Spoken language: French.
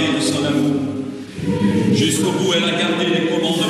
parler de son amour. Jusqu'au bout, elle a gardé les commandements.